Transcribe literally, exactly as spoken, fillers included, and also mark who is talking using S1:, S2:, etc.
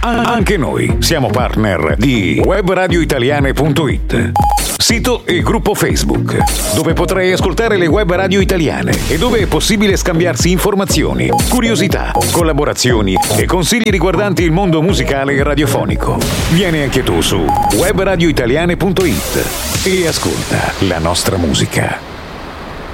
S1: Anche noi siamo partner di web radio italiane punto it, sito e gruppo Facebook, dove potrai ascoltare le web radio italiane e dove è possibile scambiarsi informazioni, curiosità, collaborazioni e consigli riguardanti il mondo musicale e radiofonico. Vieni anche tu su web radio italiane punto it e ascolta la nostra musica.